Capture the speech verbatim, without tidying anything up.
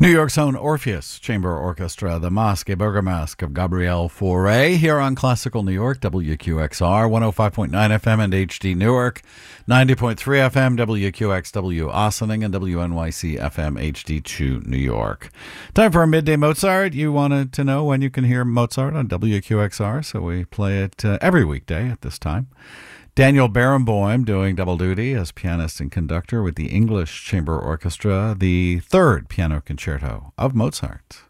New York's own Orpheus Chamber Orchestra, the Masque Bergamasque of Gabriel Fauré, here on Classical New York, W Q X R, one oh five point nine F M and H D Newark, ninety point three F M, W Q X W Ossining, and W N Y C F M H D two New York. Time for a Midday Mozart. You wanted to know when you can hear Mozart on W Q X R, so we play it uh, every weekday at this time. Daniel Barenboim doing double duty as pianist and conductor with the English Chamber Orchestra, the third piano concerto of Mozart.